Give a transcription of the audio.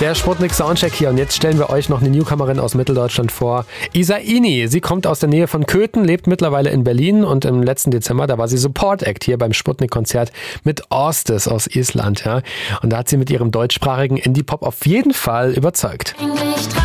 Der Sputnik Soundcheck hier und jetzt stellen wir euch noch eine Newcomerin aus Mitteldeutschland vor. Isa Ini, sie kommt aus der Nähe von Köthen, lebt mittlerweile in Berlin und im letzten Dezember, da war sie Support Act hier beim Sputnik-Konzert mit Orstes aus Island. Ja. Und da hat sie mit ihrem deutschsprachigen Indie-Pop auf jeden Fall überzeugt.